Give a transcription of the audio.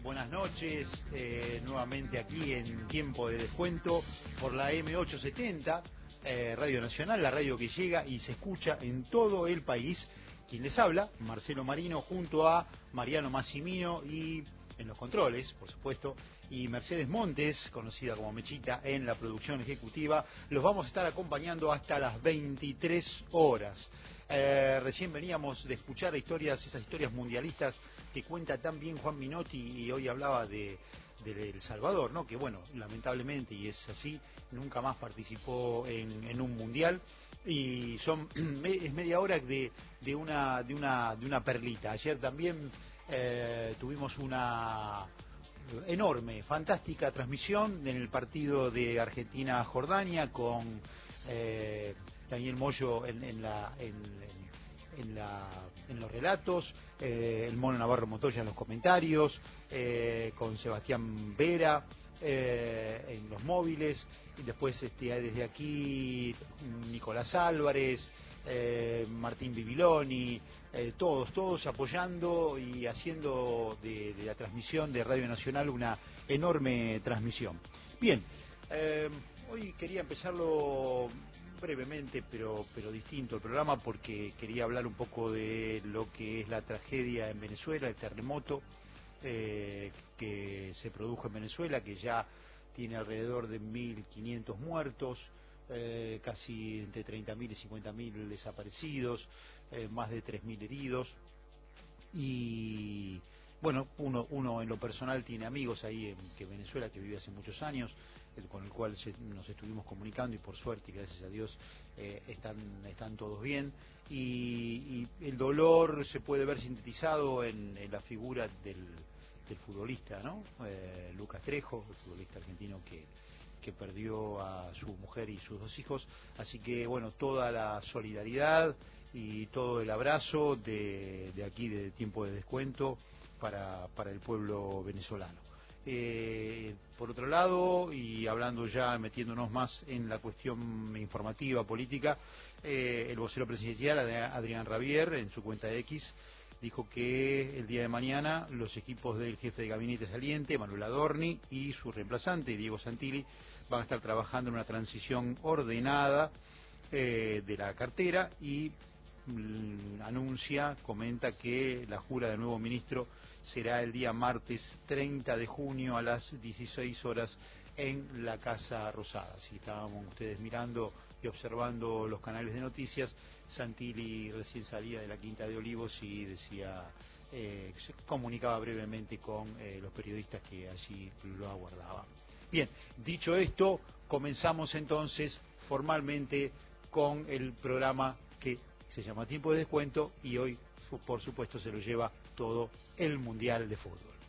buenas noches, nuevamente aquí en Tiempo de Descuento por la M870, Radio Nacional, la radio que llega y se escucha en todo el país. Quien les habla, Marcelo Marino, junto a Mariano Massimino y en los controles, por supuesto, y Mercedes Montes, conocida como Mechita, en la producción ejecutiva. Los vamos a estar acompañando hasta las 23 horas. Recién veníamos de escuchar esas historias mundialistas que cuenta tan bien Juan Minotti, y hoy hablaba de El Salvador, ¿no? Que bueno, lamentablemente, y es así, nunca más participó en un mundial. Y es media hora de una perlita. Ayer también tuvimos una enorme, fantástica transmisión en el partido de Argentina-Jordania con Daniel Moyo en los relatos, el Mono Navarro Montoya en los comentarios, con Sebastián Vera en los móviles, y después desde aquí Nicolás Álvarez, Martín Bibiloni, todos apoyando y haciendo de la transmisión de Radio Nacional una enorme transmisión. Bien, hoy quería empezarlo brevemente, pero distinto el programa, porque quería hablar un poco de lo que es la tragedia en Venezuela, el terremoto que se produjo en Venezuela, que ya tiene alrededor de 1.500 muertos, casi entre 30.000 y 50.000 desaparecidos, más de 3.000 heridos. Y bueno, uno en lo personal tiene amigos ahí en Venezuela, que vive hace muchos años, con el cual nos estuvimos comunicando, y por suerte, gracias a Dios, están todos bien. Y el dolor se puede ver sintetizado en la figura del futbolista, ¿no? Lucas Trejo, el futbolista argentino que perdió a su mujer y sus 2 hijos. Así que bueno, toda la solidaridad y todo el abrazo de aquí, de Tiempo de Descuento, para el pueblo venezolano. Por otro lado, y hablando ya, metiéndonos más en la cuestión informativa, política, el vocero presidencial, Adrián Rabier, en su cuenta de X, dijo que el día de mañana los equipos del jefe de gabinete saliente, Manuel Adorni, y su reemplazante, Diego Santilli, van a estar trabajando en una transición ordenada de la cartera, y comenta que la jura del nuevo ministro será el día martes 30 de junio a las 16 horas en la Casa Rosada. Si estábamos ustedes mirando y observando los canales de noticias, Santilli recién salía de la Quinta de Olivos y decía, se comunicaba brevemente con los periodistas que allí lo aguardaban. Bien, dicho esto, comenzamos entonces formalmente con el programa que se llama Tiempo de Descuento, y hoy, por supuesto, se lo lleva todo el Mundial de Fútbol.